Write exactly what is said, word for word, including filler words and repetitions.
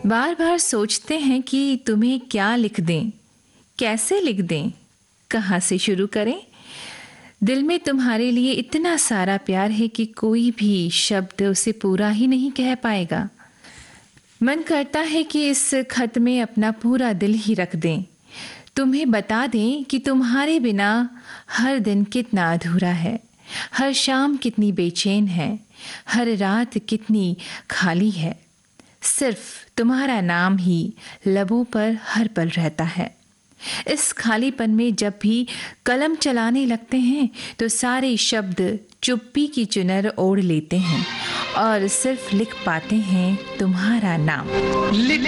बार बार सोचते हैं कि तुम्हें क्या लिख दें, कैसे लिख दें, कहाँ से शुरू करें। दिल में तुम्हारे लिए इतना सारा प्यार है कि कोई भी शब्द उसे पूरा ही नहीं कह पाएगा। मन करता है कि इस खत में अपना पूरा दिल ही रख दें, तुम्हें बता दें कि तुम्हारे बिना हर दिन कितना अधूरा है, हर शाम कितनी बेचैन है, हर रात कितनी खाली है। सिर्फ तुम्हारा नाम ही लबों पर हर पल रहता है। इस खालीपन में जब भी कलम चलाने लगते हैं तो सारे शब्द चुप्पी की चुनर ओढ़ लेते हैं और सिर्फ लिख पाते हैं तुम्हारा नाम। लिख